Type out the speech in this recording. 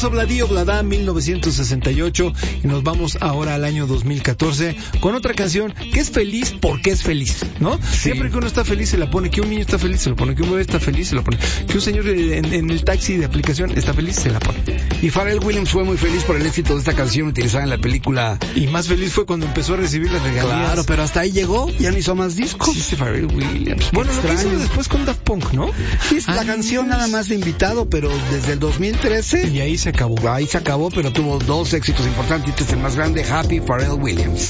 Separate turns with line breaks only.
Obladí Oblada, 1968, y nos vamos ahora al año 2014 con otra canción que es feliz porque es feliz, ¿no? Sí. Siempre que uno está feliz se la pone, que un niño está feliz se lo pone, que un bebé está feliz se lo pone, que un señor en el taxi de aplicación está feliz se la pone.
Y Pharrell Williams fue muy feliz por el éxito de esta canción utilizada en la película.
Y más feliz fue cuando empezó a recibir las regalías.
Claro, pero hasta ahí llegó, ya no hizo más discos.
Sí, Pharrell Williams. Bueno, lo que hizo después con Daft Punk, ¿no?
Sí, la canción nada más de invitado, pero desde el 2013.
Y ahí se acabó.
Ahí se acabó, pero tuvo dos éxitos importantes. Este es el más grande, Happy, Pharrell Williams.